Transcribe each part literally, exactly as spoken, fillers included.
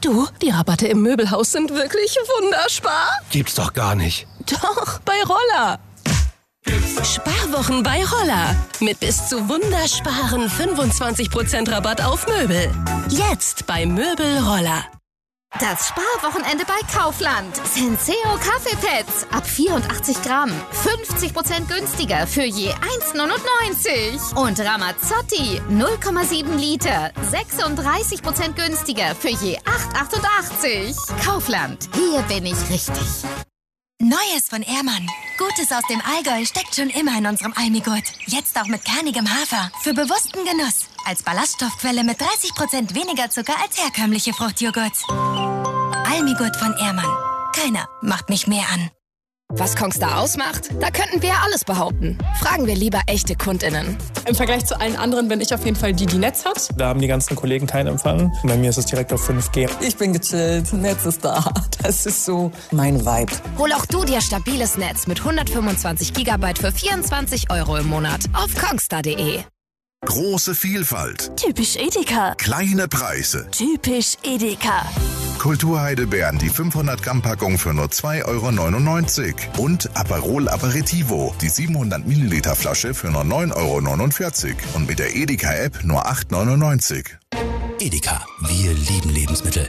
Du, die Rabatte im Möbelhaus sind wirklich wunderspar. Gibt's doch gar nicht. Doch, bei Roller. Sparwochen bei Roller. Mit bis zu wundersparen fünfundzwanzig Prozent Rabatt auf Möbel. Jetzt bei Möbel Roller. Das Sparwochenende bei Kaufland. Senseo Kaffeepads ab vierundachtzig Gramm. fünfzig Prozent günstiger für je eins neunundneunzig. Und Ramazzotti null Komma sieben Liter. sechsunddreißig Prozent günstiger für je acht achtundachtzig. Kaufland. Hier bin ich richtig. Neues von Ehrmann. Gutes aus dem Allgäu steckt schon immer in unserem Almigurt. Jetzt auch mit kernigem Hafer. Für bewussten Genuss. Als Ballaststoffquelle mit dreißig Prozent weniger Zucker als herkömmliche Fruchtjoghurt. Almigurt von Ehrmann. Keiner macht mich mehr an. Was Kongstar ausmacht? Da könnten wir ja alles behaupten. Fragen wir lieber echte KundInnen. Im Vergleich zu allen anderen bin ich auf jeden Fall die, die Netz hat. Da haben die ganzen Kollegen keinen Empfang. Bei mir ist es direkt auf fünf G. Ich bin gechillt, Netz ist da. Das ist so mein Vibe. Hol auch du dir stabiles Netz mit hundertfünfundzwanzig Gigabyte für vierundzwanzig Euro im Monat auf kongstar punkt de. Große Vielfalt. Typisch Edeka. Kleine Preise. Typisch Edeka. Kultur Heidelbeeren, die fünfhundert Gramm Packung für nur zwei Euro neunundneunzig. Und Aperol Aperitivo, die siebenhundert Milliliter Flasche für nur neun Euro neunundvierzig. Und mit der Edeka-App nur acht Euro neunundneunzig. Edeka, wir lieben Lebensmittel.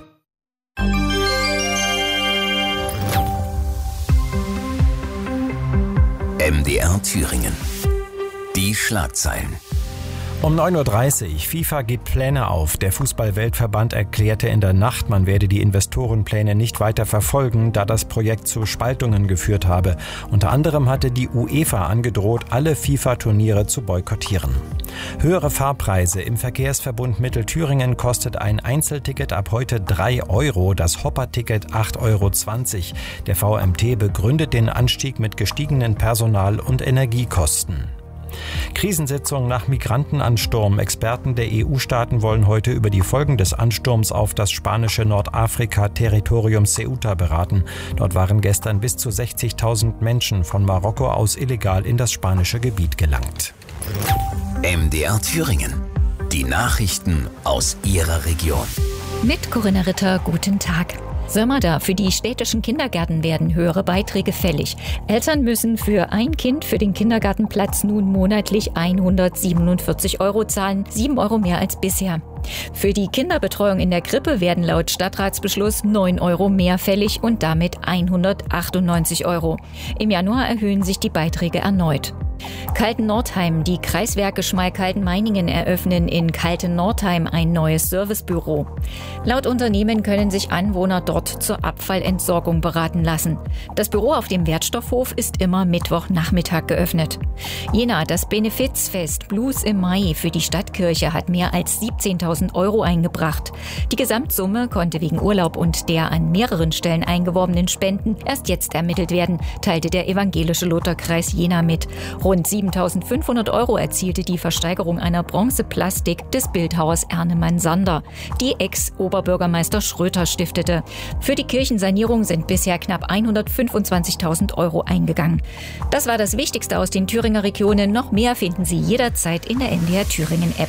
M D R Thüringen. Die Schlagzeilen. Um neun Uhr dreißig. FIFA gibt Pläne auf. Der Fußball-Weltverband erklärte in der Nacht, man werde die Investorenpläne nicht weiter verfolgen, da das Projekt zu Spaltungen geführt habe. Unter anderem hatte die UEFA angedroht, alle FIFA-Turniere zu boykottieren. Höhere Fahrpreise. Im Verkehrsverbund Mittelthüringen kostet ein Einzelticket ab heute drei Euro, das Hopper-Ticket acht Euro zwanzig. Der V M T begründet den Anstieg mit gestiegenen Personal- und Energiekosten. Krisensitzung nach Migrantenansturm. Experten der E U-Staaten wollen heute über die Folgen des Ansturms auf das spanische Nordafrika-Territorium Ceuta beraten. Dort waren gestern bis zu sechzigtausend Menschen von Marokko aus illegal in das spanische Gebiet gelangt. M D R Thüringen. Die Nachrichten aus Ihrer Region. Mit Corinna Ritter, guten Tag. Sommer da. Für die städtischen Kindergärten werden höhere Beiträge fällig. Eltern müssen für ein Kind für den Kindergartenplatz nun monatlich hundertsiebenundvierzig Euro zahlen, sieben Euro mehr als bisher. Für die Kinderbetreuung in der Krippe werden laut Stadtratsbeschluss neun Euro mehr fällig und damit hundertachtundneunzig Euro. Im Januar erhöhen sich die Beiträge erneut. Kalten-Nordheim. Die Kreiswerke Schmalkalden-Meiningen eröffnen in Kalten-Nordheim ein neues Servicebüro. Laut Unternehmen können sich Anwohner dort zur Abfallentsorgung beraten lassen. Das Büro auf dem Wertstoffhof ist immer Mittwochnachmittag geöffnet. Jena. Das Benefizfest Blues im Mai für die Stadtkirche hat mehr als siebzehntausend Euro eingebracht. Die Gesamtsumme konnte wegen Urlaub und der an mehreren Stellen eingeworbenen Spenden erst jetzt ermittelt werden, teilte der evangelische Lutherkreis Jena mit. Rund siebentausendfünfhundert Euro erzielte die Versteigerung einer Bronzeplastik des Bildhauers Ernemann Sander, die Ex-Oberbürgermeister Schröter stiftete. Für die Kirchensanierung sind bisher knapp hundertfünfundzwanzigtausend Euro eingegangen. Das war das Wichtigste aus den Thüringer Regionen. Noch mehr finden Sie jederzeit in der M D R Thüringen App.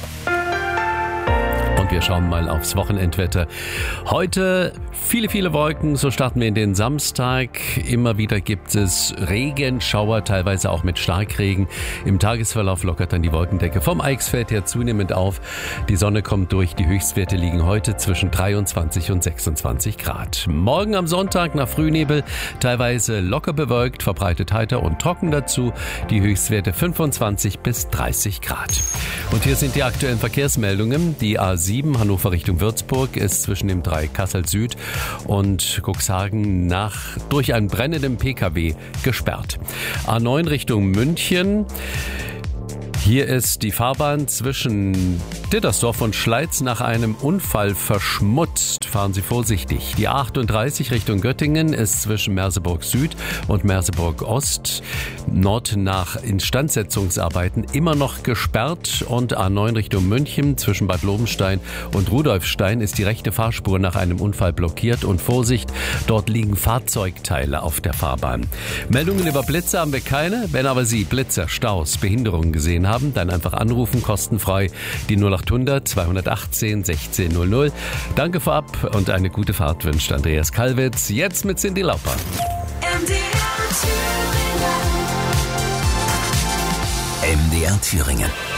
Und wir schauen mal aufs Wochenendwetter. Heute viele, viele Wolken, so starten wir in den Samstag. Immer wieder gibt es Regenschauer, teilweise auch mit Starkregen. Im Tagesverlauf lockert dann die Wolkendecke vom Eichsfeld her zunehmend auf. Die Sonne kommt durch, die Höchstwerte liegen heute zwischen dreiundzwanzig und sechsundzwanzig Grad. Morgen am Sonntag nach Frühnebel, teilweise locker bewölkt, verbreitet heiter und trocken dazu. Die Höchstwerte fünfundzwanzig bis dreißig Grad. Und hier sind die aktuellen Verkehrsmeldungen. Die A sieben Hannover Richtung Würzburg ist zwischen dem Dreieck Kassel Süd und Cuxhagen nach durch einen brennenden P K W gesperrt. A neun Richtung München. Hier ist die Fahrbahn zwischen Dittersdorf und Schleiz nach einem Unfall verschmutzt. Fahren Sie vorsichtig. Die A achtunddreißig Richtung Göttingen ist zwischen Merseburg Süd und Merseburg Ost Nord nach Instandsetzungsarbeiten immer noch gesperrt. Und A neun Richtung München zwischen Bad Lobenstein und Rudolfstein ist die rechte Fahrspur nach einem Unfall blockiert. Und Vorsicht, dort liegen Fahrzeugteile auf der Fahrbahn. Meldungen über Blitze haben wir keine. Wenn aber Sie Blitze, Staus, Behinderungen gesehen haben, haben, dann einfach anrufen, kostenfrei, die null acht hundert zweihundertachtzehn sechzehn null null. Danke vorab und eine gute Fahrt wünscht Andreas Kalwitz. Jetzt mit Cyndi Lauper. M D R Thüringen.